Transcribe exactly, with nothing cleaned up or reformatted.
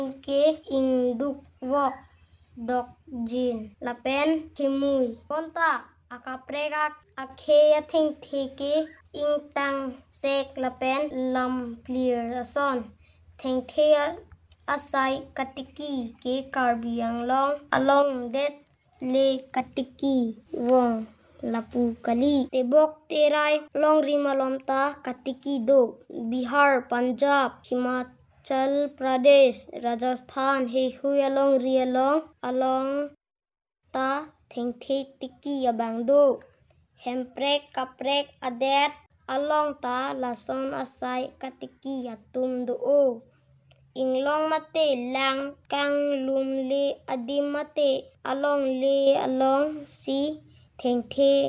ke ing duk vok dok jin lapen himui konta akapregak akheya thing theke ing tang sek lapen lam clear ason theng thea asai katiki ke karbi anglong along det le katiki wong lapu kali tebok terai long rimalom ta katiki do Bihar Punjab Himachal Pradesh Rajasthan he hui along ri along along ta theng the tiki abang do hemprek kaprek adet along ta lason asai katiki atum do o inglong mate lang kang lum le adim mate along le along si theng the